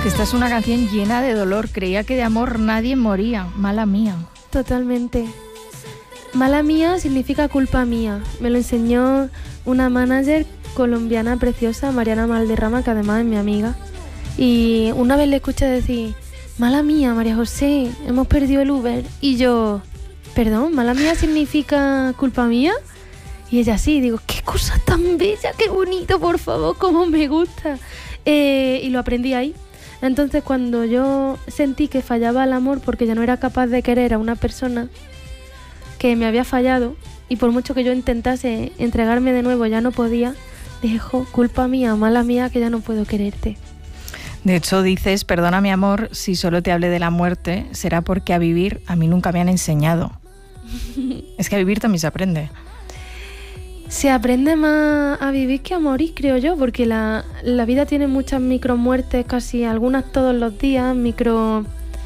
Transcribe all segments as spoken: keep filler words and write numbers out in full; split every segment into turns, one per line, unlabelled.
que esta es una canción llena de dolor. Creía que de amor nadie moría. Mala mía.
Totalmente. Mala mía significa culpa mía. Me lo enseñó una manager colombiana preciosa, Mariana Valderrama, que además es mi amiga. Y una vez le escuché decir, mala mía, María José, hemos perdido el Uber. Y yo, perdón, mala mía significa culpa mía. Y ella sí, digo, qué cosa tan bella, qué bonito, por favor, cómo me gusta. Eh, y lo aprendí ahí. Entonces cuando yo sentí que fallaba el amor porque ya no era capaz de querer a una persona que me había fallado, y por mucho que yo intentase entregarme de nuevo ya no podía, dije, jo, culpa mía, mala mía, que ya no puedo quererte.
De hecho dices, perdona mi amor, si solo te hablé de la muerte, será porque a vivir a mí nunca me han enseñado. Es que a vivir también se aprende.
Se aprende más a vivir que a morir, creo yo, porque la, la vida tiene muchas micro muertes, casi algunas todos los días, micro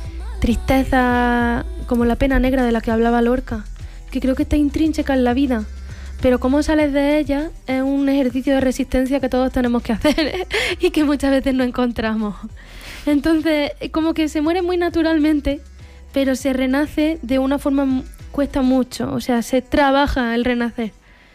tristezas, como la pena negra de la que hablaba Lorca, que creo que está intrínseca en la vida, pero cómo sales de ella es un ejercicio de resistencia que todos tenemos que hacer y que muchas veces no encontramos. Entonces, como que se muere muy naturalmente, pero se renace de una forma, cuesta mucho, o sea, se trabaja el renacer.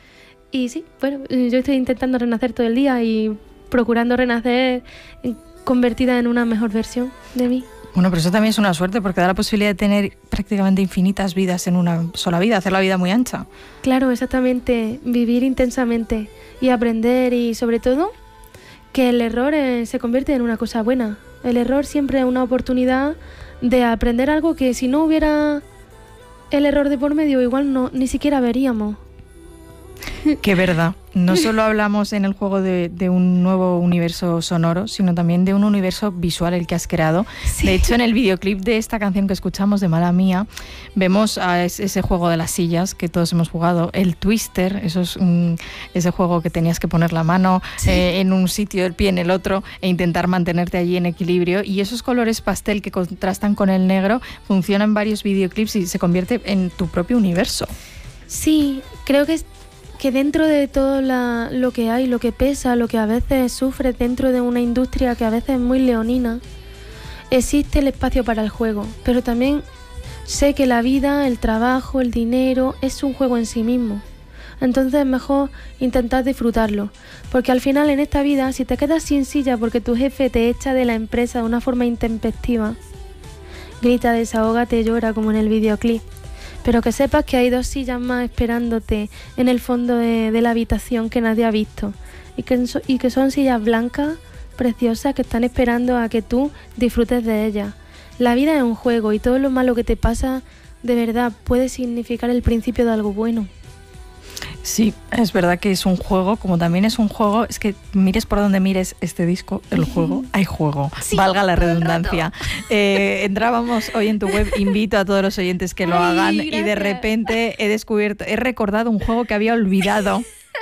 Y sí, bueno, yo estoy intentando renacer todo el día y procurando renacer convertida en una mejor versión de mí.
Bueno, pero eso también es una suerte porque da la posibilidad de tener prácticamente infinitas vidas en una sola vida, hacer la vida muy ancha.
Claro, exactamente, vivir intensamente y aprender, y sobre todo que el error eh, se convierte en una cosa buena. El error siempre es una oportunidad de aprender algo que si no hubiera el error de por medio igual no ni siquiera veríamos.
Qué verdad. No solo hablamos en el juego de, de un nuevo universo sonoro, sino también de un universo visual el que has creado. Sí. De hecho, en el videoclip de esta canción que escuchamos, de Mala Mía, vemos a ese juego de las sillas que todos hemos jugado, el Twister, eso es un, ese juego que tenías que poner la mano sí. eh, en un sitio, el pie en el otro, e intentar mantenerte allí en equilibrio. Y esos colores pastel que contrastan con el negro funcionan en varios videoclips y se convierte en tu propio universo.
Sí, creo que es que dentro de todo la, lo que hay, lo que pesa, lo que a veces sufre dentro de una industria que a veces es muy leonina, existe el espacio para el juego. Pero también sé que la vida, el trabajo, el dinero es un juego en sí mismo. Entonces es mejor intentar disfrutarlo, porque al final en esta vida, si te quedas sin silla porque tu jefe te echa de la empresa de una forma intempestiva, grita, desahógate, llora como en el videoclip. Pero que sepas que hay dos sillas más esperándote en el fondo de, de la habitación que nadie ha visto. Y que, y que son sillas blancas, preciosas, que están esperando a que tú disfrutes de ellas. La vida es un juego y todo lo malo que te pasa, de verdad, puede significar el principio de algo bueno.
Sí, es verdad que es un juego, como también es un juego, es que mires por donde mires este disco, el juego, hay juego, sí, valga la redundancia. Eh, entrábamos hoy en tu web, invito a todos los oyentes que lo Ay, hagan gracias. Y de repente he descubierto, he recordado un juego que había olvidado,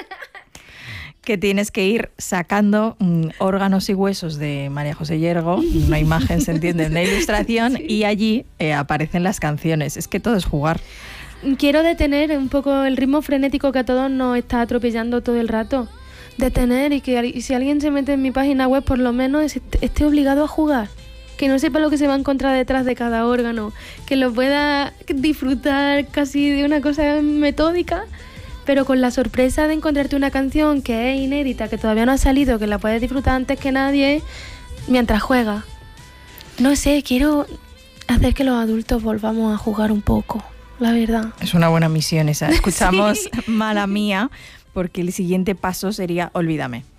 que tienes que ir sacando mm, órganos y huesos de María José Yergo, una imagen se entiende, una ilustración, sí. Y allí eh, aparecen las canciones, es que todo es jugar.
Quiero detener un poco el ritmo frenético que a todos nos está atropellando todo el rato. Detener y que y si alguien se mete en mi página web, por lo menos esté obligado a jugar. Que no sepa lo que se va a encontrar detrás de cada órgano. Que lo pueda disfrutar casi de una cosa metódica, pero con la sorpresa de encontrarte una canción que es inédita, que todavía no ha salido, que la puedes disfrutar antes que nadie, mientras juegas. No sé, quiero hacer que los adultos volvamos a jugar un poco. La verdad.
Es una buena misión esa. Escuchamos sí. Mala Mía, porque el siguiente paso sería Olvídame.